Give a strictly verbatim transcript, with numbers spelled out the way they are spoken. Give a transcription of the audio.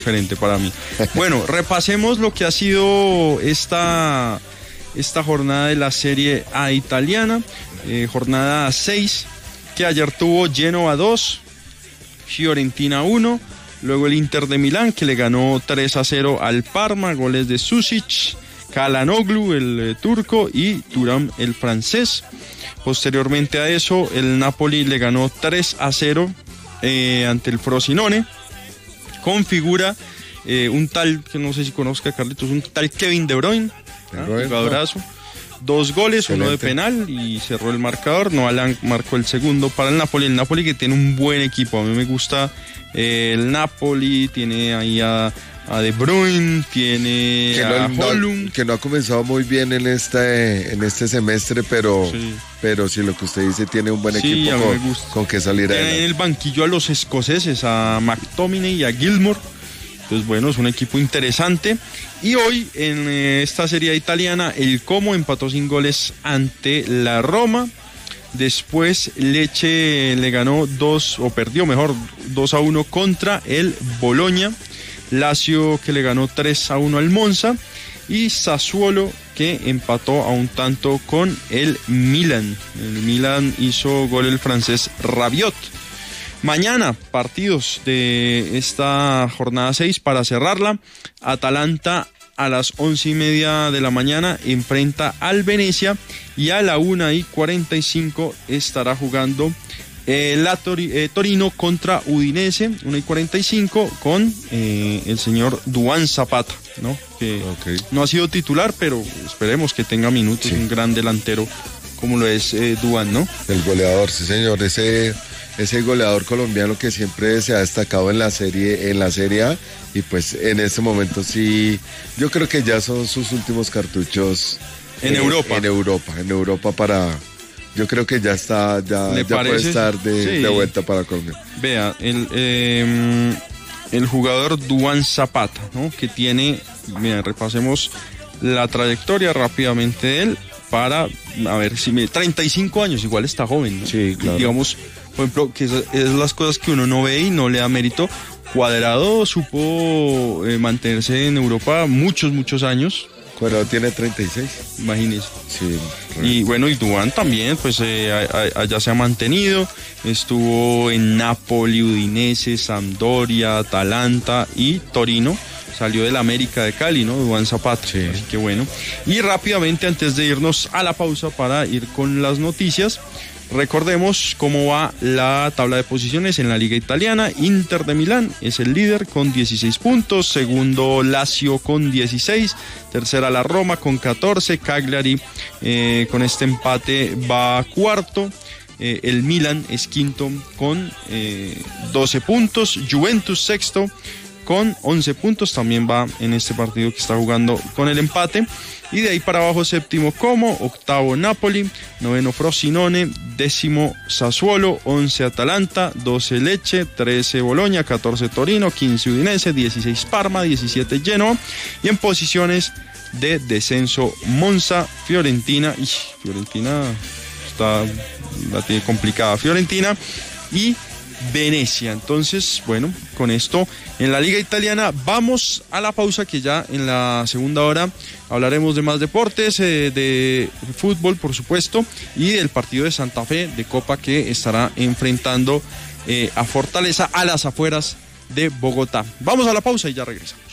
diferente para mí. Bueno, repasemos lo que ha sido esta, esta jornada de la Serie A italiana, eh, jornada seis, que ayer tuvo Genoa dos, Fiorentina uno, luego el Inter de Milán, que le ganó tres a cero al Parma, goles de Susic, Çalhanoğlu, el eh, turco, y Thuram, el francés. Posteriormente a eso, el Napoli le ganó tres a cero eh, ante el Frosinone, con figura eh, un tal, que no sé si conozca Carlitos, un tal Kevin De Bruyne, ¿ah? Jugadorazo. Dos goles, excelente. Uno de penal y cerró el marcador. Noalan marcó el segundo para el Napoli. El Napoli que tiene un buen equipo. A mí me gusta eh, el Napoli, tiene ahí a, a De Bruyne, tiene que a no, Holum. No, que no ha comenzado muy bien en este, en este semestre, pero sí. pero sí, lo que usted dice, tiene un buen sí, equipo con, con que salir tiene adelante. En el banquillo a los escoceses, a McTominay y a Gilmour. Entonces, bueno, es un equipo interesante. Y hoy, en eh, esta serie italiana, el Como empató sin goles ante la Roma. Después, Lecce le ganó dos, o perdió mejor, dos a uno contra el Bologna. Lazio, que le ganó tres a uno al Monza. Y Sassuolo, que empató a un tanto con el Milan. El Milan hizo gol el francés Rabiot. Mañana, partidos de esta jornada seis para cerrarla. Atalanta a las once y media de la mañana enfrenta al Venecia, y a la una y cuarenta y cinco estará jugando eh, la Tori, eh, Torino contra Udinese, una y cuarenta y cinco, con eh, el señor Duan Zapata, ¿no? Que okay. no ha sido titular, pero esperemos que tenga minutos, sí. Un gran delantero como lo es eh, Duan, ¿no? El goleador, sí señor, ese... ese goleador colombiano que siempre se ha destacado en la serie en la Serie A, y pues en este momento sí, yo creo que ya son sus últimos cartuchos en eh, Europa. En Europa, en Europa para, yo creo que ya está, ya, ya puede estar de, sí. de vuelta para Colombia. Vea, el, eh, el jugador Duan Zapata, ¿no? Que tiene, mira, repasemos la trayectoria rápidamente de él para, a ver si me, treinta y cinco años, igual está joven, ¿no? Sí, claro. Digamos, por ejemplo, que es, es las cosas que uno no ve y no le da mérito. Cuadrado supo eh, mantenerse en Europa muchos, muchos años. Cuadrado tiene treinta y seis. Imagínese. Sí. Y bueno, y Duan también, pues eh, a, a, allá se ha mantenido. Estuvo en Napoli, Udinese, Sampdoria, Atalanta y Torino. Salió del América de Cali, ¿no? Duan Zapata. Sí. Así que bueno. Y rápidamente, antes de irnos a la pausa para ir con las noticias, recordemos cómo va la tabla de posiciones en la Liga Italiana. Inter de Milán es el líder con dieciséis puntos, segundo Lazio con dieciséis, tercera la Roma con catorce, Cagliari eh, con este empate va cuarto, eh, el Milan es quinto con eh, doce puntos, Juventus sexto con once puntos, también va en este partido que está jugando con el empate. Y de ahí para abajo, séptimo Como, octavo Napoli, noveno Frosinone, décimo Sassuolo, once Atalanta, doce Lecce, trece Bologna, catorce Torino, quince Udinese, dieciséis Parma, diecisiete Genoa. Y en posiciones de descenso, Monza, Fiorentina, y Fiorentina está, la tiene complicada Fiorentina, y Venecia. Entonces, bueno, con esto en la Liga Italiana vamos a la pausa, que ya en la segunda hora hablaremos de más deportes, eh, de fútbol, por supuesto, y del partido de Santa Fe de Copa, que estará enfrentando eh, a Fortaleza a las afueras de Bogotá. Vamos a la pausa y ya regresamos.